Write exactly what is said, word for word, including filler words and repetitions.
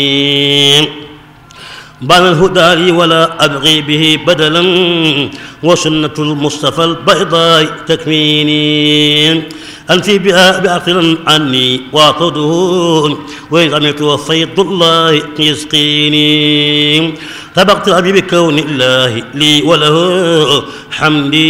بان الهدى لي ولا أبغي به بدلا وسنة المصطفى البيضاء تكميني أنفي بها بأخر عني واعتده وإن عملت وفيض الله يسقيني طبقت أبي بكون الله لي وله حمدي